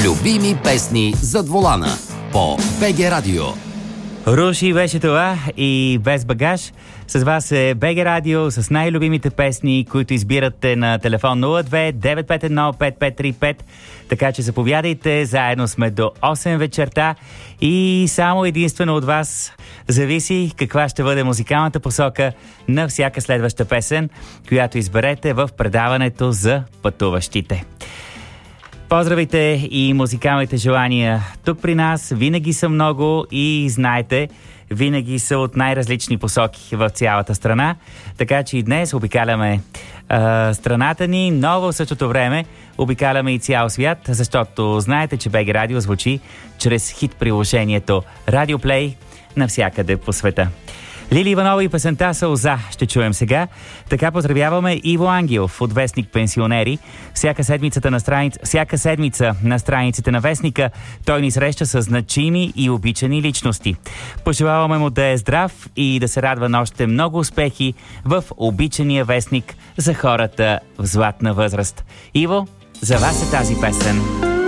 Любими песни зад волана по БГ Радио. Руши беше това и без багаж. С вас е БГ Радио с най-любимите песни, които избирате на телефон 02-951-5535. Така че заповядайте, заедно сме до 8 вечерта и само единствено от вас зависи каква ще бъде музикалната посока на всяка следваща песен, която изберете в предаването за пътуващите. Поздравите и музикалните желания тук при нас винаги са много и знаете, винаги са от най-различни посоки в цялата страна. Така че и днес обикаляме страната ни, но в същото време обикаляме и цял свят, защото знаете, че БГ Радио звучи чрез хит-приложението Radio Play навсякъде по света. Лили Иванова и песента "Сълза" ще чуем сега. Така поздравяваме Иво Ангелов от Вестник Пенсионери. Всяка седмица на страниците на Вестника той ни среща с значими и обичани личности. Пожелаваме му да е здрав и да се радва на още много успехи в обичания Вестник за хората в златна възраст. Иво, за вас е тази песен.